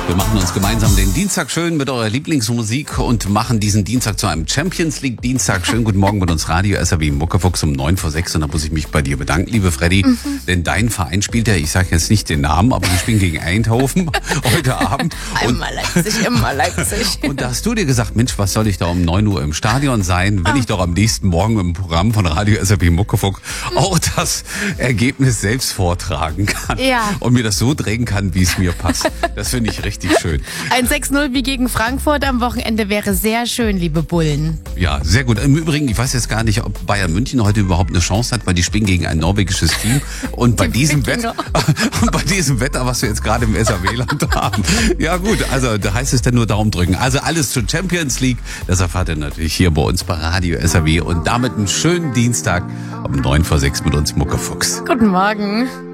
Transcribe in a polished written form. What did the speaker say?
Wir machen uns gemeinsam den Dienstag schön mit eurer Lieblingsmusik und machen diesen Dienstag zu einem Champions League Dienstag. Schönen guten Morgen mit uns Radio SRW Muckefuchs um 6:09. Und da muss ich mich bei dir bedanken, liebe Freddy. Denn dein Verein spielt ja, ich sage jetzt nicht den Namen, aber wir spielen gegen Eindhoven heute Abend. Immer Leipzig. Und da hast du dir gesagt, Mensch, was soll ich da um 9 Uhr im Stadion sein, wenn ich doch am nächsten Morgen im Programm von Radio SRW Muckefuck auch das Ergebnis selbst vortragen kann. Ja. Und mir das so drehen kann, wie es mir passt. Das finde ich richtig schön. Ein 6-0 wie gegen Frankfurt am Wochenende wäre sehr schön, liebe Bullen. Ja, sehr gut. Im Übrigen, ich weiß jetzt gar nicht, ob Bayern München heute überhaupt eine Chance hat, weil die spielen gegen ein norwegisches Team. Und bei diesem Wetter, was wir jetzt gerade im SRW-Land haben. Ja gut, also da heißt es dann nur Daumen drücken. Also alles zur Champions League. Das erfahrt ihr natürlich hier bei uns bei Radio SRW. Und damit einen schönen Dienstag um 6:09 mit uns Muckefuchs. Guten Morgen.